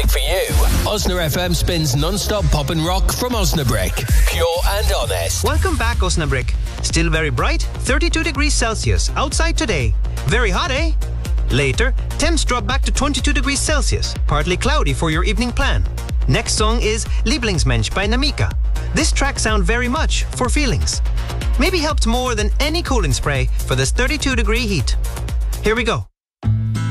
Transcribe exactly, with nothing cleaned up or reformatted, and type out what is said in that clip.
music for you. Osna F M spins non-stop pop and rock from Osnabrick. Pure and honest. Welcome back, Osnabrick. Still very bright, thirty-two degrees Celsius outside today. Very hot, eh? Later, temps drop back to twenty-two degrees Celsius. Partly cloudy for your evening plan. Next song is Lieblingsmensch by Namika. This track sounds very much for feelings. Maybe helped more than any cooling spray for this thirty-two degree heat. Here we go.